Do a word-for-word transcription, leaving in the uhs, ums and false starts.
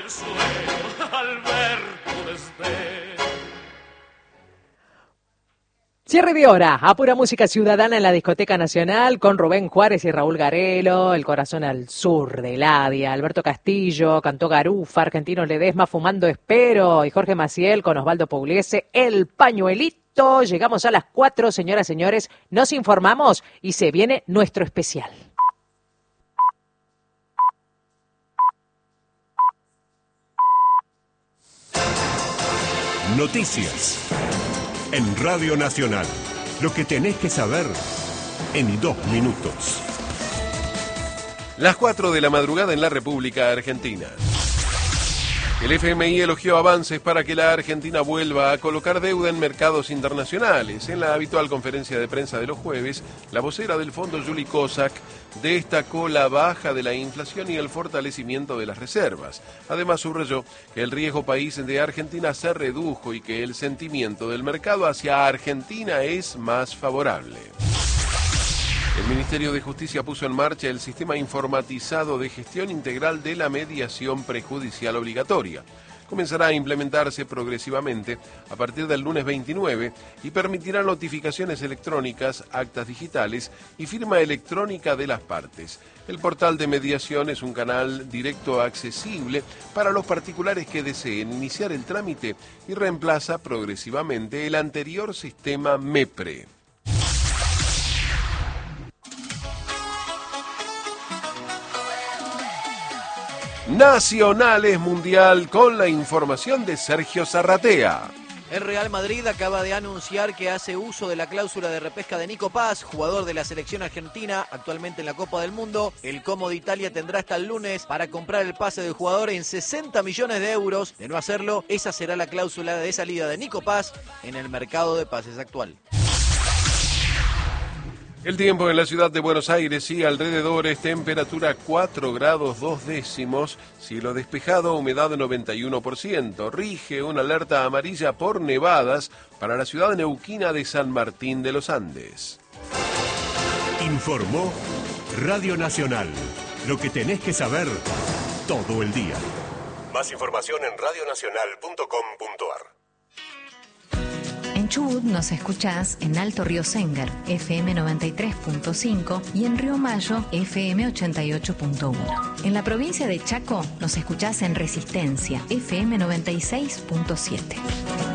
el suelo al ver tu desdén. Cierre de hora, a pura música ciudadana en la Discoteca Nacional con Rubén Juárez y Raúl Garelo, El corazón al sur de Ladia, Alberto Castillo, cantó Garufa, Argentino Ledesma, Fumando Espero y Jorge Maciel con Osvaldo Pugliese, El Pañuelito. Llegamos a las cuatro, señoras y señores, nos informamos y se viene nuestro especial. Noticias en Radio Nacional. Lo que tenés que saber en dos minutos. Las cuatro de la madrugada en la República Argentina. El F M I elogió avances para que la Argentina vuelva a colocar deuda en mercados internacionales. En la habitual conferencia de prensa de los jueves, la vocera del fondo, Juli Kozak, destacó la baja de la inflación y el fortalecimiento de las reservas. Además, subrayó que el riesgo país de Argentina se redujo y que el sentimiento del mercado hacia Argentina es más favorable. El Ministerio de Justicia puso en marcha el sistema informatizado de gestión integral de la mediación prejudicial obligatoria. Comenzará a implementarse progresivamente a partir del lunes veintinueve y permitirá notificaciones electrónicas, actas digitales y firma electrónica de las partes. El portal de mediación es un canal directo accesible para los particulares que deseen iniciar el trámite y reemplaza progresivamente el anterior sistema MEPRE. Nacionales Mundial con la información de Sergio Zarratea. El Real Madrid acaba de anunciar que hace uso de la cláusula de repesca de Nico Paz, jugador de la selección argentina, actualmente en la Copa del Mundo. El Como de Italia tendrá hasta el lunes para comprar el pase del jugador en sesenta millones de euros. De no hacerlo, esa será la cláusula de salida de Nico Paz en el mercado de pases actual. El tiempo en la ciudad de Buenos Aires y alrededores, temperatura cuatro grados dos décimos, cielo despejado, humedad noventa y uno por ciento. Rige una alerta amarilla por nevadas para la ciudad neuquina de San Martín de los Andes. Informó Radio Nacional. Lo que tenés que saber todo el día. Más información en radio nacional punto com punto ar. En Chubut nos escuchás en Alto Río Sénger, F M noventa y tres punto cinco y en Río Mayo, F M ochenta y ocho punto uno. En la provincia de Chaco nos escuchás en Resistencia, F M noventa y seis punto siete.